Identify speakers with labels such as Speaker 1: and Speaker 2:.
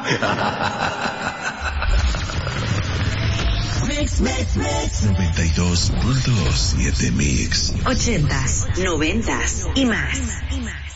Speaker 1: Mix, mix, mix.
Speaker 2: 92.7 Mix.
Speaker 3: 80s, 90s y más.